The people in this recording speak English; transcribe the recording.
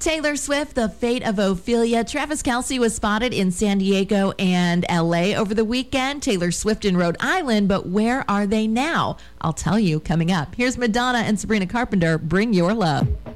Taylor Swift, The Fate of Ophelia. Travis Kelce was spotted in San Diego and LA over the weekend. Taylor Swift in Rhode Island, but where are they now? I'll tell you coming up. Here's Madonna and Sabrina Carpenter, Bring Your Love.